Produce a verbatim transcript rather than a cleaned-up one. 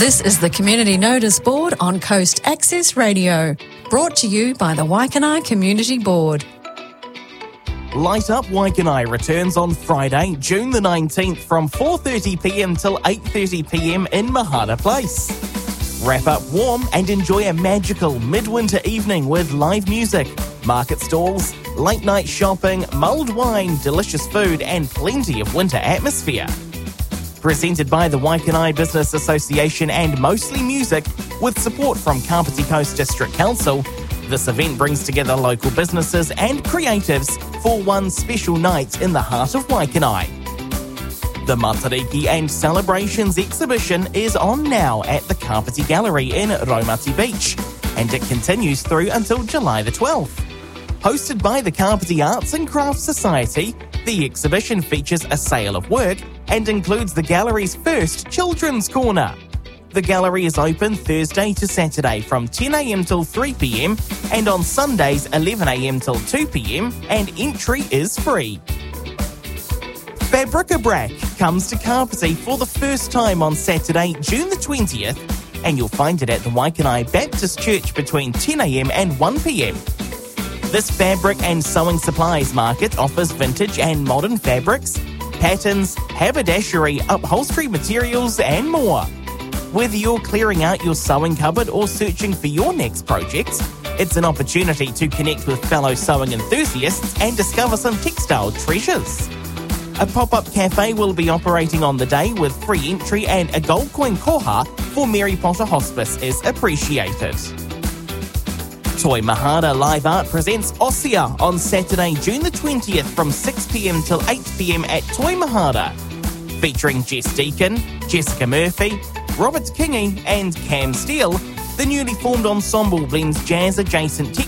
This is the Community Notice Board on Coast Access Radio, brought to you by the Waikanae Community Board. Light Up Waikanae returns on Friday, June the nineteenth from four thirty p m till eight thirty p m in Mahara Place. Wrap up warm and enjoy a magical midwinter evening with live music, market stalls, late night shopping, mulled wine, delicious food and plenty of winter atmosphere. Presented by the Waikanae Business Association and Mostly Music, with support from Kapiti Coast District Council, this event brings together local businesses and creatives for one special night in the heart of Waikanae. The Matariki and Celebrations exhibition is on now at the Kapiti Gallery in Raumati Beach, and it continues through until July the twelfth. Hosted by the Kapiti Arts and Crafts Society, the exhibition features a sale of work and includes the gallery's first Children's Corner. The gallery is open Thursday to Saturday from ten a m till three p m and on Sundays eleven a m till two p m, and entry is free. Fabric-a-Brack comes to Kapiti for the first time on Saturday, June the twentieth, and you'll find it at the Waikanae Baptist Church between ten a m and one p m. This fabric and sewing supplies market offers vintage and modern fabrics, patterns, haberdashery, upholstery materials and more. Whether you're clearing out your sewing cupboard or searching for your next project, it's an opportunity to connect with fellow sewing enthusiasts and discover some textile treasures. A pop-up cafe will be operating on the day with free entry, and a gold coin koha for Mary Potter Hospice is appreciated. Toi Mahara Live Art presents Osia on Saturday, June the twentieth from six p m till eight p m at Toi Mahara, featuring Jess Deacon, Jessica Murphy, Robert Kingy and Cam Steele. The newly formed ensemble blends jazz-adjacent